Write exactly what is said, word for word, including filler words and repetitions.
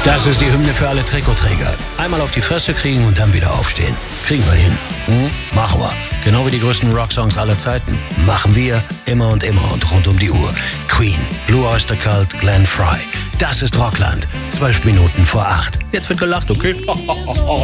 Das ist die Hymne für alle Trikotträger. Einmal auf die Fresse kriegen und dann wieder aufstehen. Kriegen wir hin. Hm? Machen wir. Genau wie die größten Rocksongs aller Zeiten. Machen wir immer und immer und rund um die Uhr. Queen, Blue Oyster Cult, Glenn Frey. Das ist Rockland. Zwölf Minuten vor acht. Jetzt wird gelacht, okay?